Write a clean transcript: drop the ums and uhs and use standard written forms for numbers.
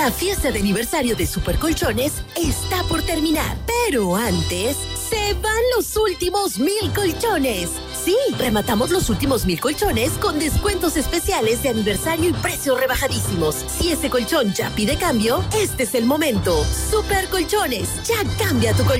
La fiesta de aniversario de Super Colchones está por terminar, pero antes se van los últimos 1000 colchones. Sí, rematamos los últimos 1000 colchones con descuentos especiales de aniversario y precios rebajadísimos. Si ese colchón ya pide cambio, este es el momento. Super Colchones, ya cambia tu colchón.